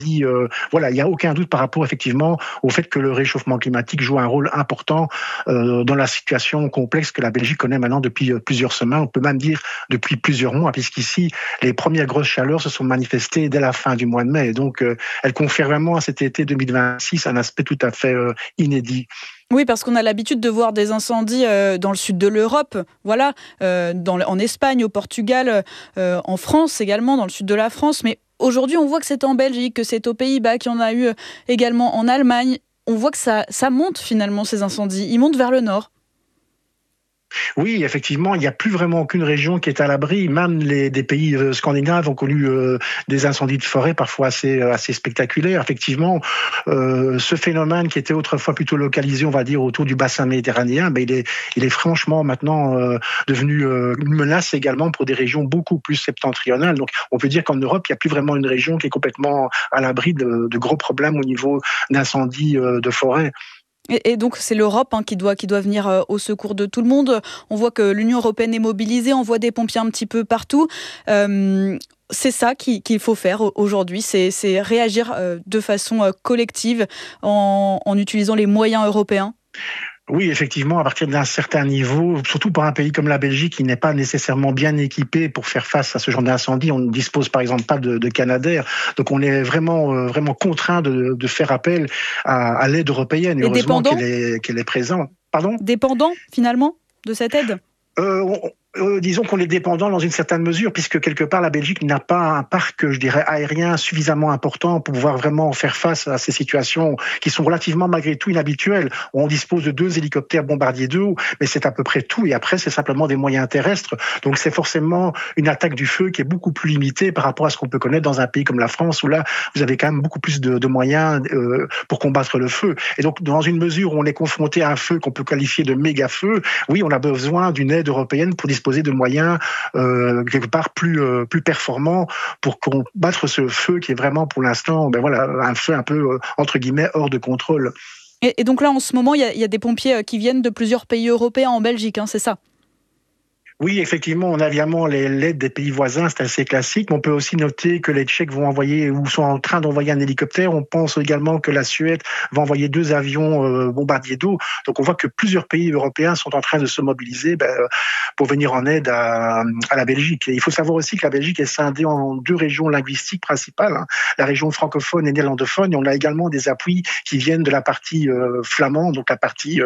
Voilà, il n'y a aucun doute par rapport effectivement au fait que le réchauffement climatique joue un rôle important dans la situation complexe que la Belgique connaît maintenant depuis plusieurs semaines, on peut même dire depuis plusieurs mois, puisqu'ici, les premières grosses chaleurs se sont manifestées dès la fin du mois de mai. Et donc, elles confèrent vraiment à cet été 2026 un aspect tout à fait inédit. Oui, parce qu'on a l'habitude de voir des incendies dans le sud de l'Europe, voilà, en Espagne, au Portugal, en France également, dans le sud de la France. Mais aujourd'hui, on voit que c'est en Belgique, que c'est aux Pays-Bas, qu'il y en a eu également en Allemagne. On voit que ça monte finalement, ces incendies. Ils montent vers le nord. Oui, effectivement, il n'y a plus vraiment aucune région qui est à l'abri. Même des pays scandinaves ont connu des incendies de forêt parfois assez spectaculaires. Effectivement, ce phénomène qui était autrefois plutôt localisé, on va dire, autour du bassin méditerranéen, ben, il est franchement maintenant devenu une menace également pour des régions beaucoup plus septentrionales. Donc, on peut dire qu'en Europe, il n'y a plus vraiment une région qui est complètement à l'abri de gros problèmes au niveau d'incendies de forêt. Et donc c'est l'Europe qui doit venir au secours de tout le monde. On voit que l'Union européenne est mobilisée, on voit des pompiers un petit peu partout. C'est ça qu'il faut faire aujourd'hui, c'est réagir de façon collective en utilisant les moyens européens. Oui, effectivement, à partir d'un certain niveau, surtout pour un pays comme la Belgique qui n'est pas nécessairement bien équipé pour faire face à ce genre d'incendie, on ne dispose par exemple pas de Canadair, donc on est vraiment contraint de faire appel à l'aide européenne. Et Et heureusement dépendant, qu'elle est présente. Pardon. dépendant finalement de cette aide. Disons qu'on est dépendant dans une certaine mesure, puisque quelque part la Belgique n'a pas un parc, je dirais, aérien suffisamment important pour pouvoir vraiment faire face à ces situations qui sont relativement malgré tout inhabituelles. On dispose de 2 hélicoptères bombardiers d'eau, mais c'est à peu près tout. Et après, c'est simplement des moyens terrestres. Donc c'est forcément une attaque du feu qui est beaucoup plus limitée par rapport à ce qu'on peut connaître dans un pays comme la France, où là, vous avez quand même beaucoup plus de moyens pour combattre le feu. Et donc, dans une mesure où on est confronté à un feu qu'on peut qualifier de méga feu, oui, on a besoin d'une aide européenne pour disposer de moyens quelque part plus performants pour combattre ce feu qui est vraiment pour l'instant un feu un peu entre guillemets hors de contrôle. Et donc là, en ce moment, il y a des pompiers qui viennent de plusieurs pays européens en Belgique, c'est ça? Oui, effectivement, on a évidemment l'aide des pays voisins, c'est assez classique. Mais on peut aussi noter que les Tchèques vont envoyer ou sont en train d'envoyer un hélicoptère. On pense également que la Suède va envoyer 2 avions bombardiers d'eau. Donc on voit que plusieurs pays européens sont en train de se mobiliser pour venir en aide à la Belgique. Et il faut savoir aussi que la Belgique est scindée en 2 régions linguistiques principales, la région francophone et néerlandophone. Et on a également des appuis qui viennent de la partie flamande, donc la partie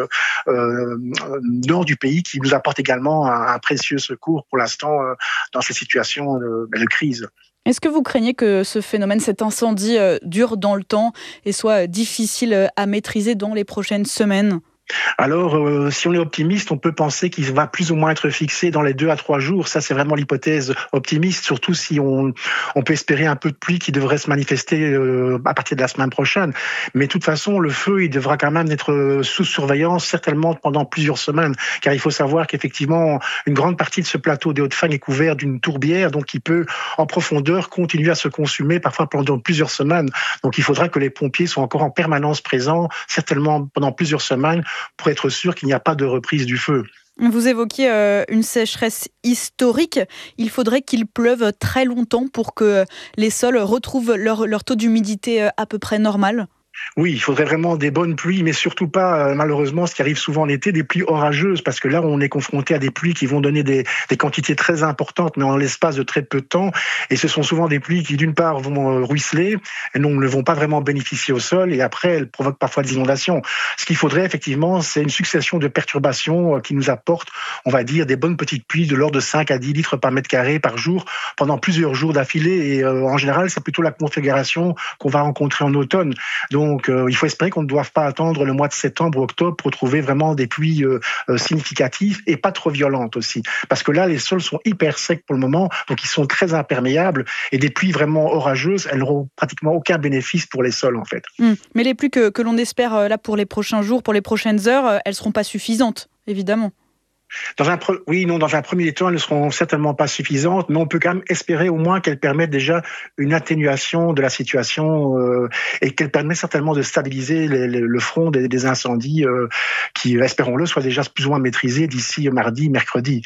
nord du pays, qui nous apporte également un précieux secours pour l'instant dans ces situations de crise. Est-ce que vous craignez que ce phénomène, cet incendie, dure dans le temps et soit difficile à maîtriser dans les prochaines semaines ? Alors, si on est optimiste, on peut penser qu'il va plus ou moins être fixé dans les 2 à 3 jours. Ça, c'est vraiment l'hypothèse optimiste, surtout si on peut espérer un peu de pluie qui devrait se manifester à partir de la semaine prochaine. Mais de toute façon, le feu, il devra quand même être sous surveillance, certainement pendant plusieurs semaines, car il faut savoir qu'effectivement, une grande partie de ce plateau des Hauts-de-Fagne est couvert d'une tourbière, donc il peut, en profondeur, continuer à se consumer, parfois pendant plusieurs semaines. Donc il faudra que les pompiers soient encore en permanence présents, certainement pendant plusieurs semaines, pour être sûr qu'il n'y a pas de reprise du feu. Vous évoquiez une sécheresse historique. Il faudrait qu'il pleuve très longtemps pour que les sols retrouvent leur taux d'humidité à peu près normal. Oui, il faudrait vraiment des bonnes pluies, mais surtout pas, malheureusement, ce qui arrive souvent en été, des pluies orageuses, parce que là, on est confronté à des pluies qui vont donner des quantités très importantes, mais en l'espace de très peu de temps. Et ce sont souvent des pluies qui, d'une part, vont ruisseler, et donc ne vont pas vraiment bénéficier au sol, et après, elles provoquent parfois des inondations. Ce qu'il faudrait, effectivement, c'est une succession de perturbations qui nous apportent, on va dire, des bonnes petites pluies de l'ordre de 5 à 10 litres par mètre carré par jour, pendant plusieurs jours d'affilée. Et en général, c'est plutôt la configuration qu'on va rencontrer en automne. Donc, il faut espérer qu'on ne doive pas attendre le mois de septembre ou octobre pour trouver vraiment des pluies significatives et pas trop violentes aussi. Parce que là, les sols sont hyper secs pour le moment, donc ils sont très imperméables. Et des pluies vraiment orageuses, elles n'auront pratiquement aucun bénéfice pour les sols, en fait. Mais les pluies que l'on espère là pour les prochains jours, pour les prochaines heures, elles ne seront pas suffisantes, évidemment. Dans un premier temps, elles ne seront certainement pas suffisantes, mais on peut quand même espérer au moins qu'elles permettent déjà une atténuation de la situation et qu'elles permettent certainement de stabiliser le front des incendies qui, espérons-le, soient déjà plus ou moins maîtrisés d'ici mardi, mercredi.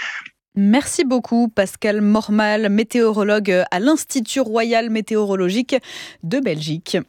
Merci beaucoup Pascal Mormal, météorologue à l'Institut royal météorologique de Belgique.